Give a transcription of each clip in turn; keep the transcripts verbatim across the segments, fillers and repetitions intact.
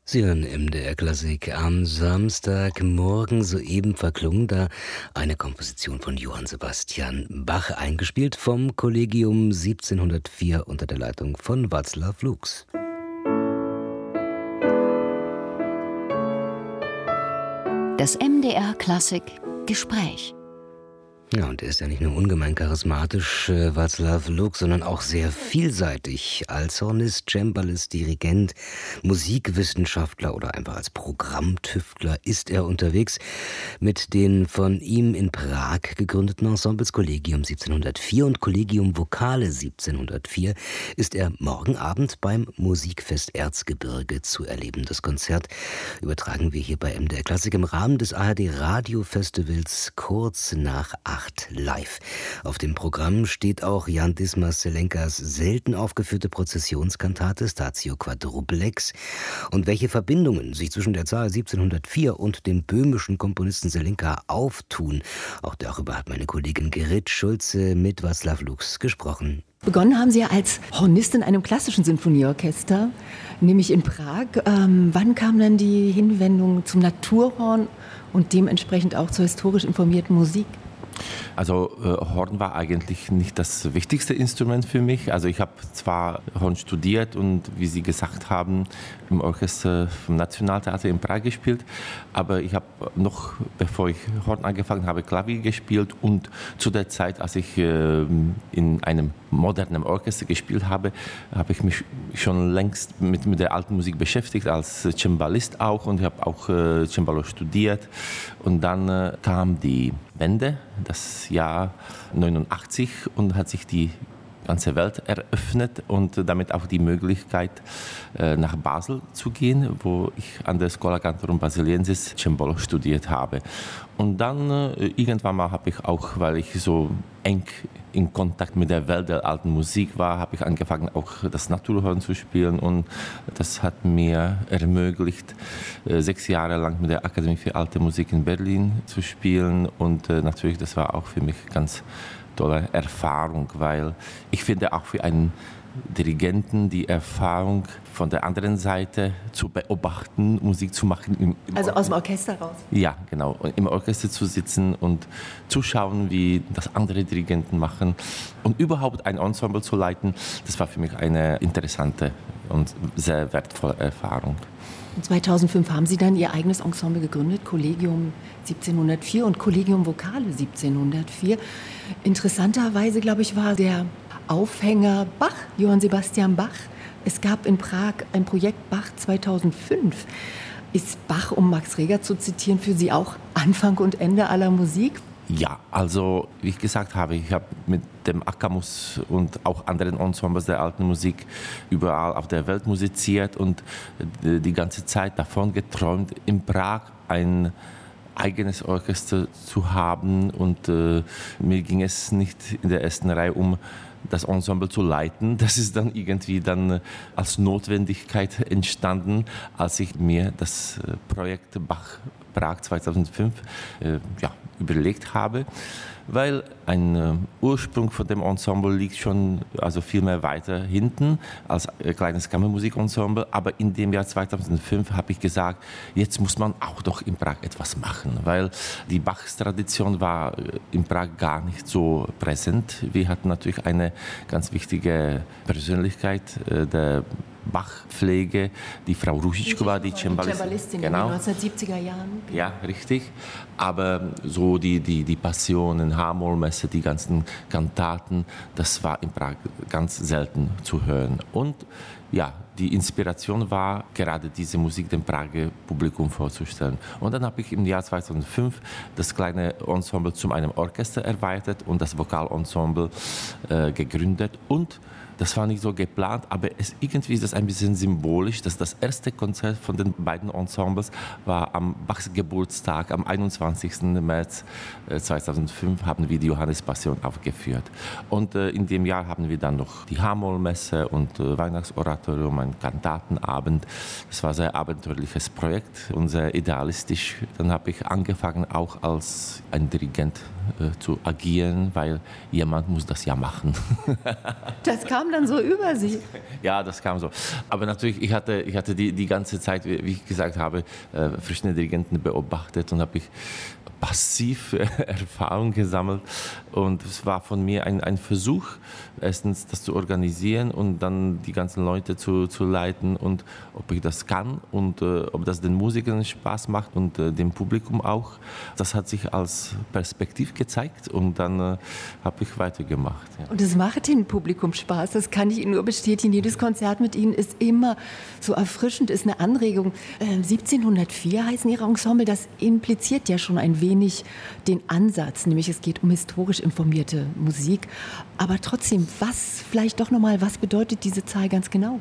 Sie hören M D R Klassik am Samstagmorgen. Soeben verklungen da eine Komposition von Johann Sebastian Bach, eingespielt vom Kollegium siebzehnhundertvier unter der Leitung von Václav Lux. Das M D R Klassik Gespräch. Ja, und er ist ja nicht nur ungemein charismatisch, äh, Václav Lux, sondern auch sehr vielseitig. Als Hornist, Cembalist, Dirigent, Musikwissenschaftler oder einfach als Programmtüftler ist er unterwegs. Mit den von ihm in Prag gegründeten Ensembles Kollegium siebzehnhundertvier und Kollegium Vokale siebzehnhundertvier ist er morgen Abend beim Musikfest Erzgebirge zu erleben. Das Konzert übertragen wir hier bei M D R Klassik im Rahmen des A R D Radiofestivals kurz nach acht live. Auf dem Programm steht auch Jan Dismas Zelenkas selten aufgeführte Prozessionskantate Statio Quadruplex. Und welche Verbindungen sich zwischen der Zahl siebzehnhundertvier und dem böhmischen Komponisten Zelenka auftun, auch darüber hat meine Kollegin Gerrit Schulze mit Václav Lux gesprochen. Begonnen haben Sie ja als Hornist in einem klassischen Sinfonieorchester, nämlich in Prag. Ähm, wann kam dann die Hinwendung zum Naturhorn und dementsprechend auch zur historisch informierten Musik? Also äh, Horn war eigentlich nicht das wichtigste Instrument für mich. Also ich habe zwar Horn studiert und, wie Sie gesagt haben, im Orchester vom Nationaltheater in Prag gespielt, aber ich habe noch, bevor ich Horn angefangen habe, Klavier gespielt und zu der Zeit, als ich äh, in einem modernen Orchester gespielt habe, habe ich mich schon längst mit, mit der alten Musik beschäftigt, als Cembalist auch, und ich habe auch äh, Cembalo studiert. Und dann äh, kam die Wende, das Jahr neunundachtzig, und hat sich die ganze Welt eröffnet und damit auch die Möglichkeit, nach Basel zu gehen, wo ich an der Schola Cantorum Basiliensis Cembalo studiert habe. Und dann irgendwann mal habe ich auch, weil ich so eng in Kontakt mit der Welt der alten Musik war, habe ich angefangen, auch das Naturhorn zu spielen, und das hat mir ermöglicht, sechs Jahre lang mit der Akademie für Alte Musik in Berlin zu spielen, und natürlich, das war auch für mich ganz tolle Erfahrung, weil ich finde, auch für einen Dirigenten die Erfahrung von der anderen Seite zu beobachten, Musik zu machen. Im, im also aus dem Orchester raus? Ja, genau. Im Orchester zu sitzen und zu schauen, wie das andere Dirigenten machen, und überhaupt ein Ensemble zu leiten, das war für mich eine interessante und sehr wertvolle Erfahrung. zweitausendfünf haben Sie dann Ihr eigenes Ensemble gegründet, Kollegium siebzehnhundertvier und Kollegium Vokale siebzehnhundertvier. Interessanterweise, glaube ich, war der Aufhänger Bach, Johann Sebastian Bach. Es gab in Prag ein Projekt Bach zweitausendfünf. Ist Bach, um Max Reger zu zitieren, für Sie auch Anfang und Ende aller Musik? Ja, also wie ich gesagt habe, ich habe mit dem Akamus und auch anderen Ensembles der alten Musik überall auf der Welt musiziert und die ganze Zeit davon geträumt, in Prag ein eigenes Orchester zu haben, und äh, mir ging es nicht in der ersten Reihe um das Ensemble zu leiten. Das ist dann irgendwie dann als Notwendigkeit entstanden, als ich mir das Projekt Bach Prag zweitausendfünf äh, ja, überlegt habe, weil ein äh, Ursprung von dem Ensemble liegt schon also viel mehr weiter hinten als äh, kleines Kammermusikensemble, aber in dem Jahr zweitausendfünf habe ich gesagt, jetzt muss man auch doch in Prag etwas machen, weil die Bachs-Tradition war äh, in Prag gar nicht so präsent. Wir hatten natürlich eine ganz wichtige Persönlichkeit äh, der Bachpflege, die Frau Ružičková, die Cembalistin, Cembalistin genau. in den neunzehnhundertsiebziger Jahren. Ja, richtig. Aber so die, die, die Passionen, H-Moll-Messe, die ganzen Kantaten, das war in Prag ganz selten zu hören. Und ja, die Inspiration war, gerade diese Musik dem Prager Publikum vorzustellen. Und dann habe ich im Jahr zweitausendfünf das kleine Ensemble zu einem Orchester erweitert und das Vokalensemble äh, gegründet. Und das war nicht so geplant, aber es, irgendwie ist das ein bisschen symbolisch, dass das erste Konzert von den beiden Ensembles war am Bachs Geburtstag, am einundzwanzigsten März zweitausendfünf haben wir die Johannespassion aufgeführt. Und äh, in dem Jahr haben wir dann noch die H-Moll-Messe und äh, Weihnachtsoratorium, einen Kantatenabend. Das war ein sehr abenteuerliches Projekt und sehr idealistisch. Dann habe ich angefangen, auch als ein Dirigent äh, zu agieren, weil jemand muss das ja machen. Das kam kam dann so über Sie. Ja, das kam so. Aber natürlich, ich hatte, ich hatte die, die ganze Zeit, wie ich gesagt habe, verschiedene Dirigenten beobachtet und habe ich passiv Erfahrung gesammelt. Und es war von mir ein, ein Versuch, erstens das zu organisieren und dann die ganzen Leute zu, zu leiten und ob ich das kann und äh, ob das den Musikern Spaß macht und äh, dem Publikum auch. Das hat sich als Perspektiv gezeigt und dann äh, habe ich weitergemacht. Ja. Und es macht dem Publikum Spaß, das kann ich Ihnen nur bestätigen. Jedes Konzert mit Ihnen ist immer so erfrischend, ist eine Anregung. Äh, siebzehnhundertvier heißen Ihre Ensemble, das impliziert ja schon ein wenig den Ansatz, nämlich es geht um historisch informierte Musik. Aber trotzdem, was, vielleicht doch nochmal, was bedeutet diese Zahl ganz genau?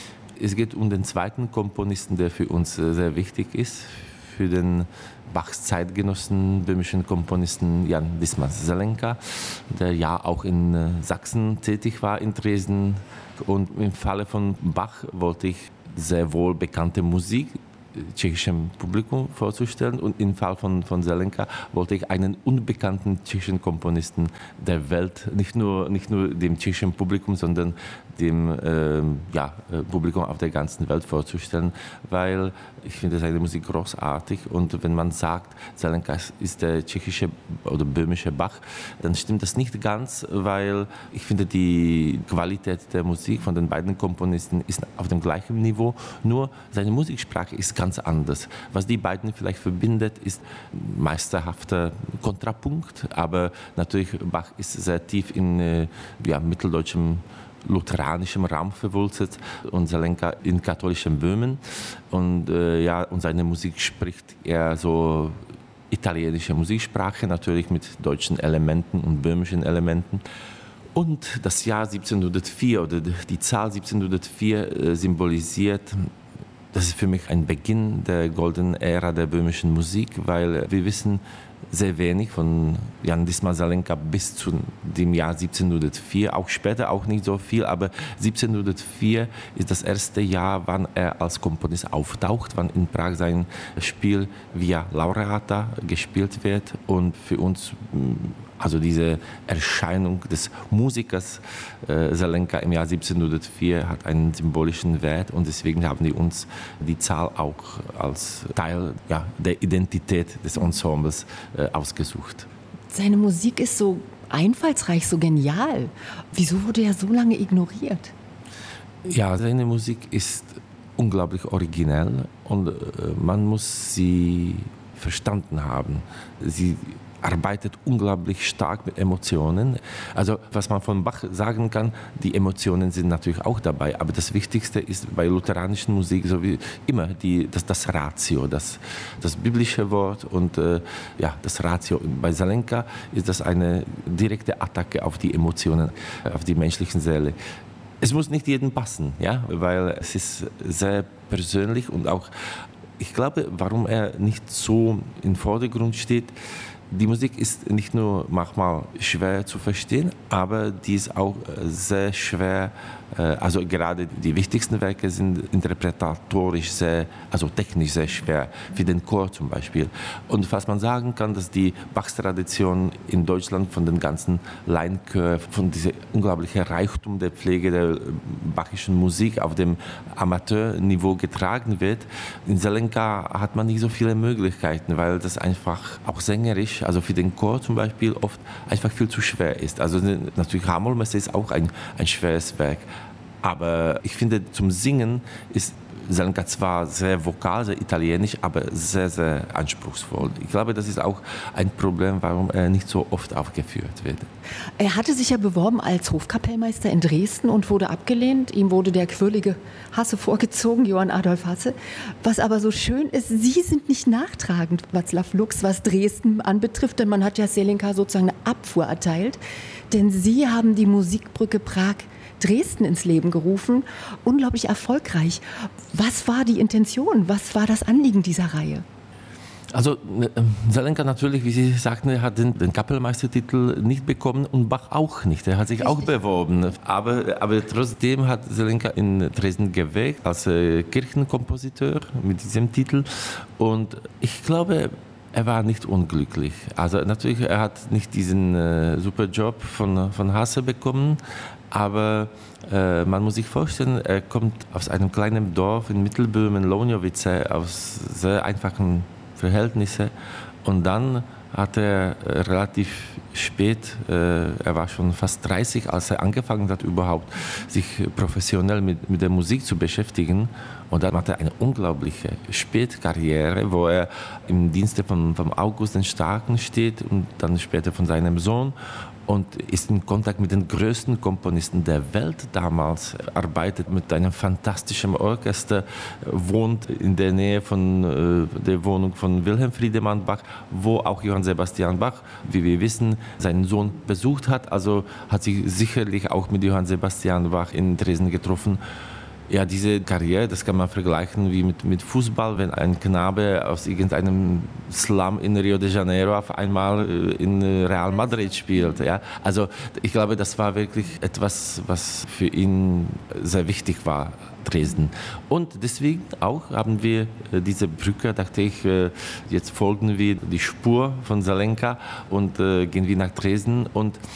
Es geht um den zweiten Komponisten, der für uns sehr wichtig ist, für den Bachs Zeitgenossen, böhmischen Komponisten Jan Dismas Zelenka, der ja auch in Sachsen tätig war, in Dresden. Und im Falle von Bach wollte ich sehr wohl bekannte Musik tschechischem Publikum vorzustellen und im Fall von, von Zelenka wollte ich einen unbekannten tschechischen Komponisten der Welt, nicht nur, nicht nur dem tschechischen Publikum, sondern dem äh, ja, Publikum auf der ganzen Welt vorzustellen, weil ich finde seine Musik großartig und wenn man sagt, Zelenka ist der tschechische oder böhmische Bach, dann stimmt das nicht ganz, weil ich finde die Qualität der Musik von den beiden Komponisten ist auf dem gleichen Niveau, nur seine Musiksprache ist ganz anders. Was die beiden vielleicht verbindet, ist meisterhafter Kontrapunkt, aber natürlich Bach ist sehr tief in äh, ja, mitteldeutschem lutheranischem Raum verwurzelt und Zelenka in katholischem Böhmen und, äh, ja, und seine Musik spricht eher so italienische Musiksprache, natürlich mit deutschen Elementen und böhmischen Elementen. Und das Jahr siebzehnhundertvier oder die Zahl siebzehnhundertvier äh, symbolisiert, das ist für mich ein Beginn der goldenen Ära der böhmischen Musik, weil wir wissen sehr wenig von Jan Dismas Zelenka bis zu dem Jahr siebzehnhundertvier, auch später auch nicht so viel, aber siebzehnhundertvier ist das erste Jahr, wann er als Komponist auftaucht, wann in Prag sein Spiel Via Laureata gespielt wird und für uns also diese Erscheinung des Musikers äh, Zelenka im Jahr siebzehnhundertvier hat einen symbolischen Wert und deswegen haben wir uns die Zahl auch als Teil ja, der Identität des Ensembles äh, ausgesucht. Seine Musik ist so einfallsreich, so genial. Wieso wurde er so lange ignoriert? Ja, seine Musik ist unglaublich originell und äh, man muss sie verstanden haben. Sie arbeitet unglaublich stark mit Emotionen. Also was man von Bach sagen kann, die Emotionen sind natürlich auch dabei, aber das Wichtigste ist bei lutheranischen Musik so wie immer die, das, das Ratio, das, das biblische Wort und äh, ja, das Ratio. Bei Zelenka ist das eine direkte Attacke auf die Emotionen, auf die menschlichen Seele. Es muss nicht jedem passen, ja, weil es ist sehr persönlich und auch, ich glaube, warum er nicht so im Vordergrund steht, die Musik ist nicht nur manchmal schwer zu verstehen, aber die ist auch sehr schwer, also gerade die wichtigsten Werke sind interpretatorisch sehr, also technisch sehr schwer, wie den Chor zum Beispiel. Und was man sagen kann, dass die Bachs-Tradition in Deutschland von den ganzen Laienchören, von diesem unglaublichen Reichtum der Pflege der bachischen Musik auf dem Amateurniveau getragen wird. In Zelenka hat man nicht so viele Möglichkeiten, weil das einfach auch sängerisch, also für den Chor zum Beispiel, oft einfach viel zu schwer ist. Also natürlich H-Moll-Messe ist auch ein, ein schweres Werk. Aber ich finde, zum Singen ist Zelenka zwar sehr vokal, sehr italienisch, aber sehr, sehr anspruchsvoll. Ich glaube, das ist auch ein Problem, warum er nicht so oft aufgeführt wird. Er hatte sich ja beworben als Hofkapellmeister in Dresden und wurde abgelehnt. Ihm wurde der quirlige Hasse vorgezogen, Johann Adolf Hasse. Was aber so schön ist, Sie sind nicht nachtragend, Václav Lux, was Dresden anbetrifft, denn man hat ja Zelenka sozusagen eine Abfuhr erteilt. Denn Sie haben die Musikbrücke Prag Dresden ins Leben gerufen, unglaublich erfolgreich. Was war die Intention? Was war das Anliegen dieser Reihe? Also Zelenka natürlich, wie Sie sagten, hat den, den Kapellmeistertitel nicht bekommen und Bach auch nicht. Er hat sich Richtig. auch beworben. Aber, aber trotzdem hat Zelenka in Dresden gewirkt als äh, Kirchenkompositeur mit diesem Titel. Und ich glaube, er war nicht unglücklich. Also natürlich, er hat nicht diesen äh, super Job von, von Hasse bekommen, Aber äh, man muss sich vorstellen, er kommt aus einem kleinen Dorf in Mittelböhmen, Lonjowice, aus sehr einfachen Verhältnissen. Und dann hat er relativ spät, äh, er war schon fast dreißig, als er angefangen hat, überhaupt sich professionell mit, mit der Musik zu beschäftigen. Und dann hat er eine unglaubliche Spätkarriere, wo er im Dienste von, von August den Starken steht und dann später von seinem Sohn. Und ist in Kontakt mit den größten Komponisten der Welt damals, arbeitet mit einem fantastischen Orchester, wohnt in der Nähe von äh, der Wohnung von Wilhelm Friedemann Bach, wo auch Johann Sebastian Bach, wie wir wissen, seinen Sohn besucht hat. Also hat sich sicherlich auch mit Johann Sebastian Bach in Dresden getroffen. Ja, diese Karriere, das kann man vergleichen wie mit, mit Fußball, wenn ein Knabe aus irgendeinem Slum in Rio de Janeiro auf einmal in Real Madrid spielt. Ja. Also ich glaube, das war wirklich etwas, was für ihn sehr wichtig war, Dresden. Und deswegen auch haben wir diese Brücke, dachte ich, jetzt folgen wir die Spur von Zelenka und gehen wir nach Dresden. Und